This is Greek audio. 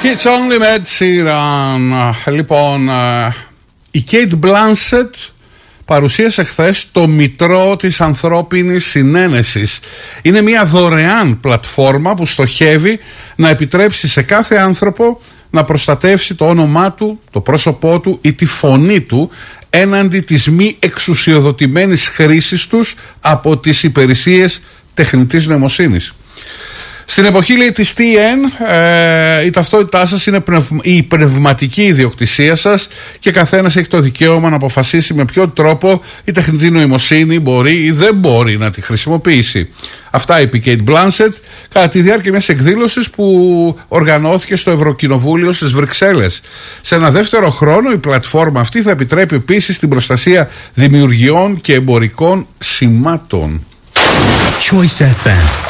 Kids Only με Ed Sheeran. Λοιπόν, η Kate Blanchett παρουσίασε χθες το Μητρό της Ανθρώπινης Συνένεσης. Είναι μια δωρεάν πλατφόρμα που στοχεύει να επιτρέψει σε κάθε άνθρωπο να προστατεύσει το όνομά του, το πρόσωπό του ή τη φωνή του έναντι της μη εξουσιοδοτημένης χρήσης τους από τις υπηρεσίες τεχνητής νοημοσύνης. Στην εποχή, λέει, της TN, η ταυτότητά σας είναι η πνευματική ιδιοκτησία σας και καθένας έχει το δικαίωμα να αποφασίσει με ποιο τρόπο η τεχνητή νοημοσύνη μπορεί ή δεν μπορεί να τη χρησιμοποιήσει. Αυτά είπε η Kate Blanchett κατά τη διάρκεια μιας εκδήλωσης που οργανώθηκε στο Ευρωκοινοβούλιο στις Βρυξέλλες. Σε ένα δεύτερο χρόνο η πλατφόρμα αυτή θα επιτρέπει επίσης την προστασία δημιουργιών και εμπορικών σημάτων. Choice FM.